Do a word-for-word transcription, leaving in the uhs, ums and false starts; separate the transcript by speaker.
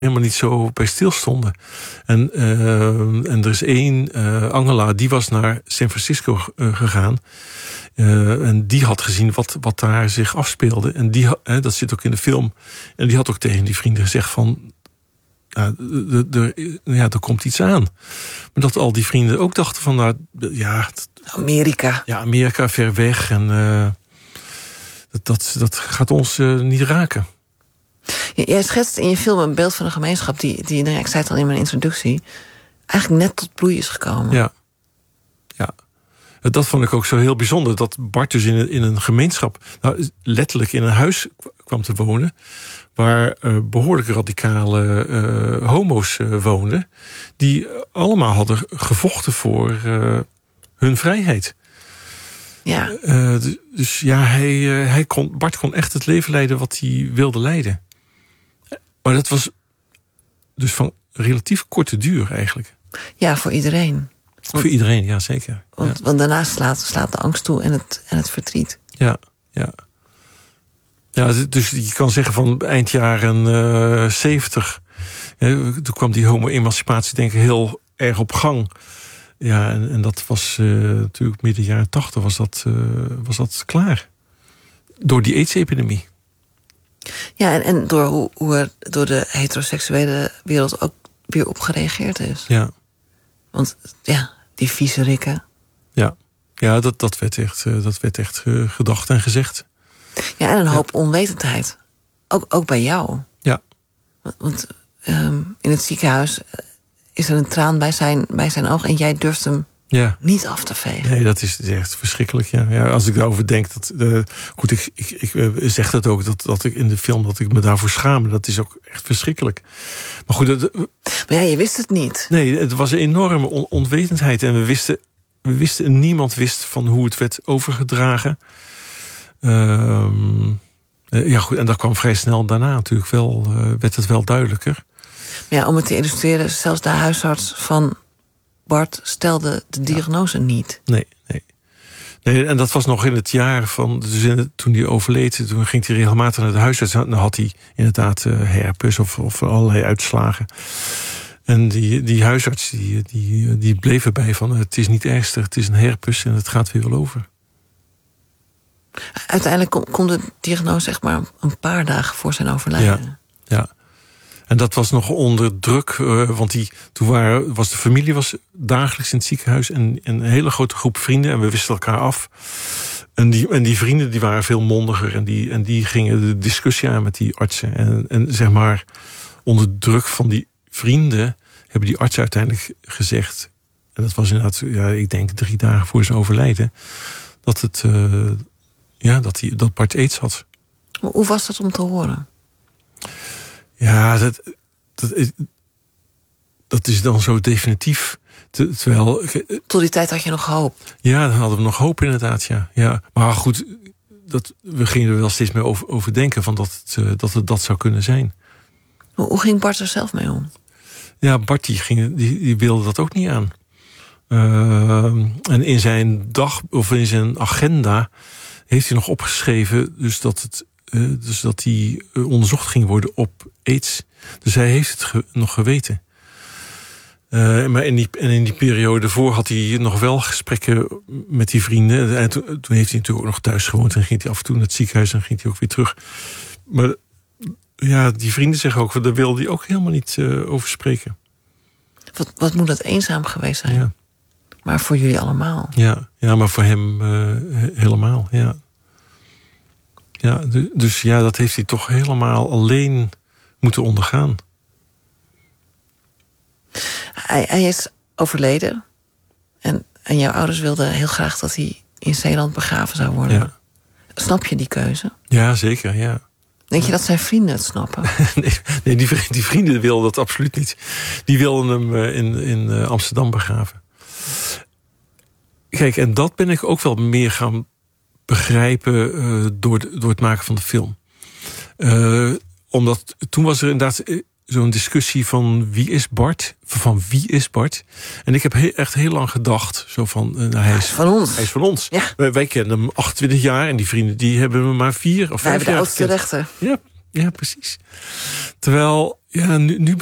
Speaker 1: helemaal niet zo bij stilstonden. En, uh, en er is één, uh, Angela, die was naar San Francisco uh, gegaan. Uh, en die had gezien wat, wat daar zich afspeelde. En die, uh, dat zit ook in de film. En die had ook tegen die vrienden gezegd van... Uh, de, de, de, ja, er komt iets aan. Maar dat al die vrienden ook dachten van... Nou, ja,
Speaker 2: Amerika.
Speaker 1: Ja, Amerika, ver weg. En uh, dat, dat, dat gaat ons uh, niet raken.
Speaker 2: Jij schetst in je film een beeld van een gemeenschap... die, die nou ja, ik zei het al in mijn introductie... eigenlijk net tot bloei is gekomen.
Speaker 1: Ja. Ja. Dat vond ik ook zo heel bijzonder. Dat Bart dus in een, in een gemeenschap... Nou, letterlijk in een huis kwam te wonen... waar uh, behoorlijk radicale uh, homo's uh, woonden... die allemaal hadden gevochten voor uh, hun vrijheid.
Speaker 2: Ja.
Speaker 1: Uh, dus, dus ja, hij, uh, hij kon, Bart kon echt het leven leiden wat hij wilde leiden. Maar dat was dus van relatief korte duur eigenlijk.
Speaker 2: Ja, voor iedereen.
Speaker 1: Want, voor iedereen, ja, zeker.
Speaker 2: Want,
Speaker 1: ja.
Speaker 2: want daarna slaat, slaat de angst toe en het, en het verdriet.
Speaker 1: Ja, ja. Ja, dus je kan zeggen van eind jaren uh, zeventig... Ja, toen kwam die homo-emancipatie denk ik heel erg op gang. Ja, en, en dat was uh, natuurlijk midden jaren tachtig was dat, uh, was dat klaar. Door die AIDS-epidemie.
Speaker 2: Ja, en, en door hoe, hoe er door de heteroseksuele wereld ook weer op gereageerd is.
Speaker 1: Ja.
Speaker 2: Want ja, die vieze rikken.
Speaker 1: Ja, ja dat, dat werd echt, uh, dat werd echt uh, gedacht en gezegd.
Speaker 2: Ja, en een hoop ja. onwetendheid. Ook, ook bij jou.
Speaker 1: Ja.
Speaker 2: Want, want um, in het ziekenhuis is er een traan bij zijn, bij zijn oog... en jij durft hem ja. niet af te vegen.
Speaker 1: Nee, dat is echt verschrikkelijk. Ja. Ja, als ik daarover denk... Dat, uh, goed, ik, ik, ik uh, zeg dat ook, dat, dat ik in de film... dat ik me daarvoor schaam. Dat is ook echt verschrikkelijk. Maar goed... Dat, uh,
Speaker 2: maar ja, je wist het niet.
Speaker 1: Nee, het was een enorme on- onwetendheid. En we wisten, we wisten... niemand wist van hoe het werd overgedragen... Um, ja, goed, en dat kwam vrij snel daarna natuurlijk wel, uh, werd het wel duidelijker.
Speaker 2: Ja, om het te illustreren, zelfs de huisarts van Bart stelde de diagnose ja. niet.
Speaker 1: Nee, nee. Nee, en dat was nog in het jaar van, dus in het, toen hij overleed, toen ging hij regelmatig naar de huisarts. Dan had hij inderdaad uh, herpes of, of allerlei uitslagen. En die, die huisarts, die, die, die bleef erbij van, het is niet ernstig, het is een herpes en het gaat weer wel over.
Speaker 2: Uiteindelijk kon, kon de diagnose echt maar een paar dagen voor zijn overlijden.
Speaker 1: Ja, ja. En dat was nog onder druk, uh, want die, toen waren, was de familie was dagelijks in het ziekenhuis... En, en een hele grote groep vrienden, en we wisten elkaar af. En die, en die vrienden die waren veel mondiger... en die, en die gingen de discussie aan met die artsen. En, en zeg maar, onder druk van die vrienden... hebben die artsen uiteindelijk gezegd... en dat was inderdaad, ja, ik denk drie dagen voor zijn overlijden... dat het... Uh, Ja, dat, die, dat Bart AIDS had.
Speaker 2: Maar hoe was dat om te horen?
Speaker 1: Ja, dat, dat, is, dat is dan zo definitief. Terwijl,
Speaker 2: tot die tijd had je nog hoop.
Speaker 1: Ja, dan hadden we nog hoop inderdaad, ja. ja. Maar goed, dat, we gingen er wel steeds meer over, over denken... Van dat, het, dat het dat zou kunnen zijn.
Speaker 2: Hoe, hoe ging Bart er zelf mee om?
Speaker 1: Ja, Bart die ging, die, die wilde dat ook niet aan. Uh, en in zijn dag, of in zijn agenda... heeft hij nog opgeschreven dus dat, het, uh, dus dat hij onderzocht ging worden op AIDS. Dus hij heeft het ge- nog geweten. Uh, maar in die, en in die periode voor had hij nog wel gesprekken met die vrienden. En toen, toen heeft hij natuurlijk ook nog thuis gewoond. En ging hij af en toe naar het ziekenhuis en ging hij ook weer terug. Maar ja, die vrienden zeggen ook, daar wilde hij ook helemaal niet uh, over spreken.
Speaker 2: Wat, wat moet dat eenzaam geweest zijn?
Speaker 1: Ja.
Speaker 2: Maar voor jullie allemaal.
Speaker 1: Ja, ja, maar voor hem uh, helemaal, ja. Ja, dus ja, dat heeft hij toch helemaal alleen moeten ondergaan.
Speaker 2: Hij, hij is overleden. En, en jouw ouders wilden heel graag dat hij in Zeeland begraven zou worden.
Speaker 1: Ja.
Speaker 2: Snap je die keuze?
Speaker 1: Ja, zeker, ja.
Speaker 2: Denk je dat zijn vrienden het snappen?
Speaker 1: nee, nee die, die vrienden wilden dat absoluut niet. Die wilden hem in, in Amsterdam begraven. Kijk, en dat ben ik ook wel meer gaan begrijpen uh, door, door het maken van de film. Uh, omdat toen was er inderdaad zo'n discussie van wie is Bart? Van wie is Bart? En ik heb he- echt heel lang gedacht, zo van, uh, hij, is,
Speaker 2: van ons.
Speaker 1: hij is van ons.
Speaker 2: Ja.
Speaker 1: Wij, wij kennen hem achtentwintig jaar en die vrienden die hebben hem maar vier of
Speaker 2: wij
Speaker 1: vijf jaar
Speaker 2: gekend. Wij hebben de oudste rechter.
Speaker 1: Ja, Ja, precies. Terwijl, ja, nu, nu